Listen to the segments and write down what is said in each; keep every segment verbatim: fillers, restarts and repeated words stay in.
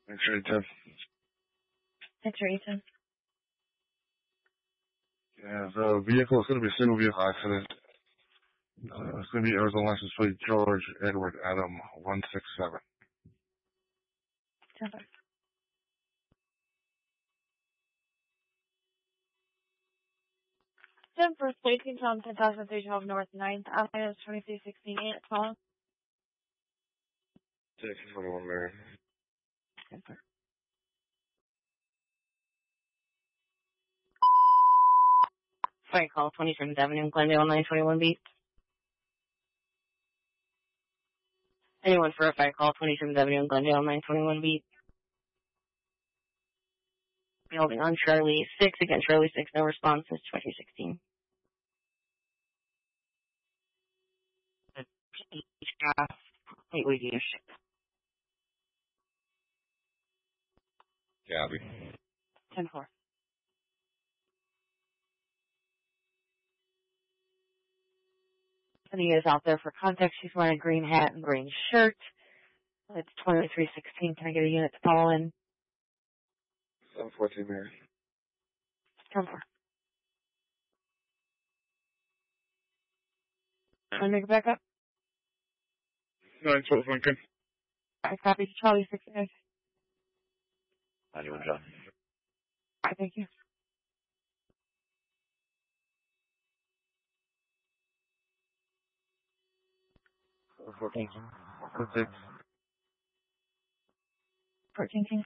X-ray ten. X-ray ten. Yeah, the vehicle is going to be a single vehicle accident. Uh, it's going to be Arizona license plate George Edward Adam one six seven. ten four. ten four, eighteen Tom ten thousand three twelve North ninth Avenue, twenty-three sixteen eight. Call. six twenty-one Mary. ten four. Sorry, call twenty-seventh Avenue, Glendale nine twenty-one B. Anyone for a fire call, twenty-seventh Avenue, Glendale nine twenty-one B. Building on Charlie six, again, Charlie six, no response since twenty sixteen. Wait, wait, you shit. Gabby. ten four. He is out there for contact. She's wearing a green hat and green shirt. It's twenty-three sixteen. Can I get a unit to call in? seven fourteen Mary. ten four. Can I make it back up? nine twelve Lincoln. I copy to Charlie six, guys. How do you want, John? I thank you. fourteen. six. fourteen King.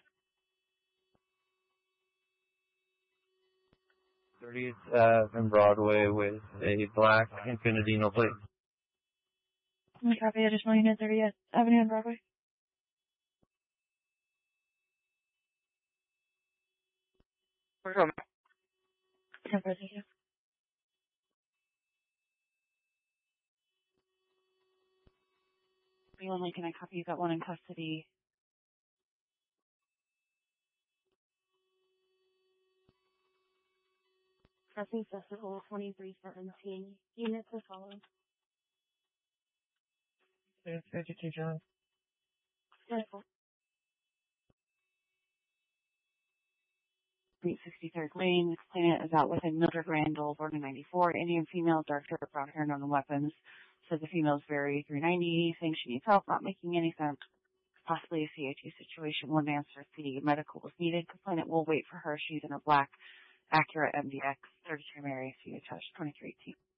thirtieth Ave and Broadway with a black Infiniti no plate. Can I copy additional unit thirtieth Avenue and Broadway? Where's home? ten four, thank you. Only can I copy? You got one in custody. Pressing Festival twenty-three seventeen. Units are following. fifty-two, John. Wonderful. sixty-third Lane. This client is out within Mildred Randall, Border ninety-four. Indian female, dark hair, brown hair, known weapons. Says the female's very three ninety, saying she needs help, not making any sense. Possibly a C H U situation. One answer, the medical was needed. Complainant will wait for her. She's in a black Acura M D X, thirty-two Mary, C H H, twenty-three eighteen.